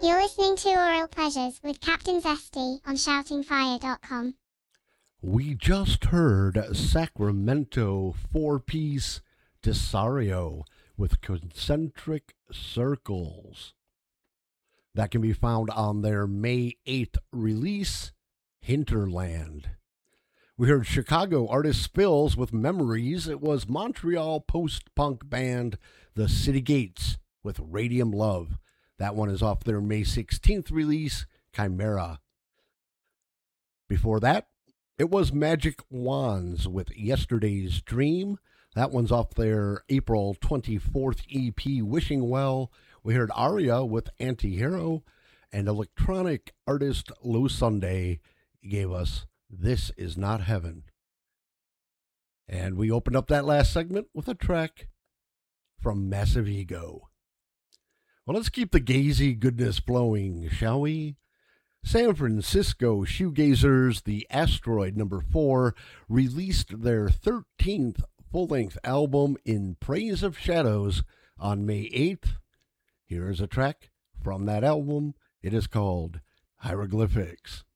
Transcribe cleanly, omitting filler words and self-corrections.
You're listening to Oral Pleasures with Captain Zesty on shoutingfire.com. We just heard Sacramento four-piece Desario with Concentric Circles. That can be found on their May 8th release, Hinterland. We heard Chicago artist Spills with Memories. It was Montreal post-punk band The City Gates with Radium Love. That one is off their May 16th release, Chimera. Before that, it was Magic Wands with Yesterday's Dream. That one's off their April 24th EP, Wishing Well. We heard Aria with Anti-Hero, and electronic artist Low Sunday gave us This Is Not Heaven. And we opened up that last segment with a track from Massive Ego. Well, let's keep the gazy goodness flowing, shall we? San Francisco shoegazers, The Asteroid No. 4, released their 13th full-length album In Praise of Shadows on May 8th. Here is a track from that album. It is called Hieroglyphics.